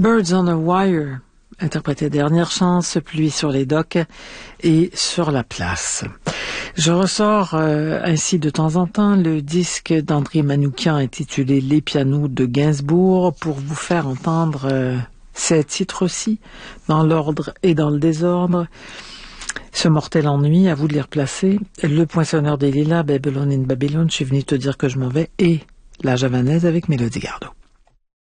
Birds on a Wire, interprété Dernière Chance, Pluie sur les docks et Sur la place. Je ressors ainsi de temps en temps le disque d'André Manoukian intitulé Les pianos de Gainsbourg pour vous faire entendre ces titres aussi, dans l'ordre et dans le désordre. Ce mortel ennui, à vous de les replacer. Le Poinçonneur des Lilas, Babylone in Babylone, je suis venue te dire que je m'en vais, et La Javanaise avec Mélodie Gardot.